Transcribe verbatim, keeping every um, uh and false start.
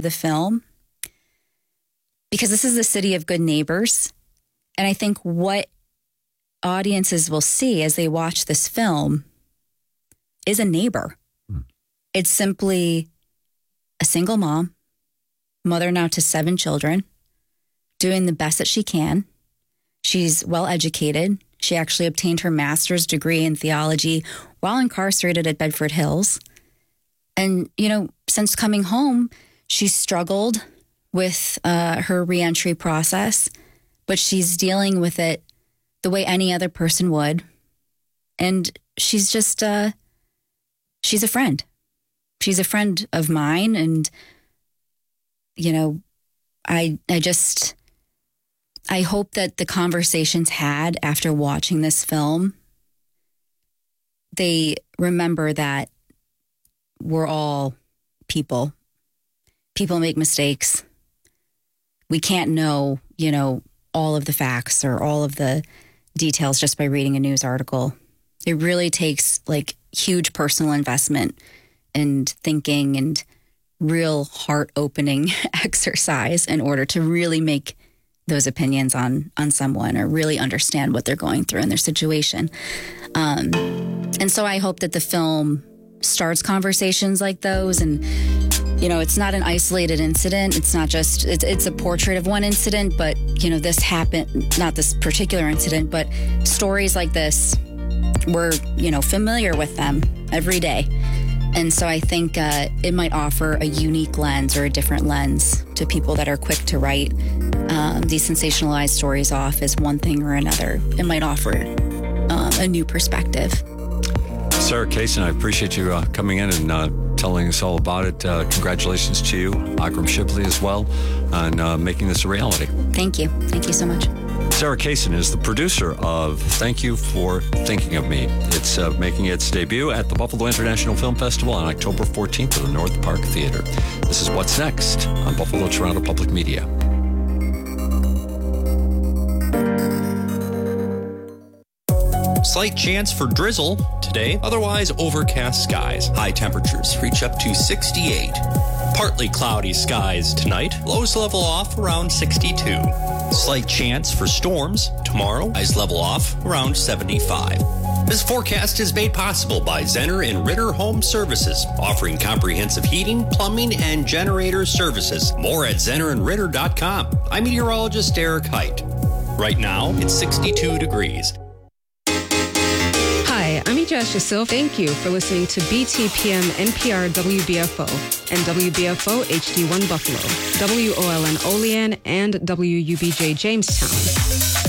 the film, because this is the city of good neighbors. And I think what audiences will see as they watch this film is a neighbor. Hmm. It's simply a single mom, mother now to seven children, doing the best that she can. She's well educated. She actually obtained her master's degree in theology while incarcerated at Bedford Hills. And, you know, since coming home, she's struggled with uh, her reentry process, but she's dealing with it the way any other person would. And she's just, uh, she's a friend. She's a friend of mine. And, you know, I, I just, I hope that the conversations had after watching this film, they remember that we're all people. People make mistakes. We can't know, you know, all of the facts or all of the details just by reading a news article. It really takes like huge personal investment and thinking and real heart-opening exercise in order to really make those opinions on on someone or really understand what they're going through in their situation. Um, and so I hope that the film starts conversations like those. And, you know, it's not an isolated incident. It's not just, it's, it's a portrait of one incident, but, you know, this happened, not this particular incident, but stories like this, we're, you know, familiar with them every day. And so I think uh, it might offer a unique lens or a different lens to people that are quick to write um, these sensationalized stories off as one thing or another. It might offer um, a new perspective. Sarah Kaysen, I appreciate you uh, coming in and uh, telling us all about it. Uh, congratulations to you, Akram Shipley as well, on uh, making this a reality. Thank you. Thank you so much. Sarah Kaysen is the producer of Thank You for Thinking of Me. It's uh, making its debut at the Buffalo International Film Festival on October fourteenth at the North Park Theater. This is What's Next on Buffalo Toronto Public Media. Slight chance for drizzle today, otherwise overcast skies. High temperatures reach up to sixty-eight. Partly cloudy skies tonight. Lows level off around sixty-two. Slight chance for storms tomorrow. Highs level off around seventy-five. This forecast is made possible by Zenner and Ritter Home Services, offering comprehensive heating, plumbing, and generator services. More at zenner and ritter dot com. I'm meteorologist Eric Height. Right now, it's sixty-two degrees. Hi, I'm Ijaz Yasil. Thank you for listening to B T P M N P R W B F O and W B F O H D one Buffalo, W O L N Olean, and W U B J Jamestown.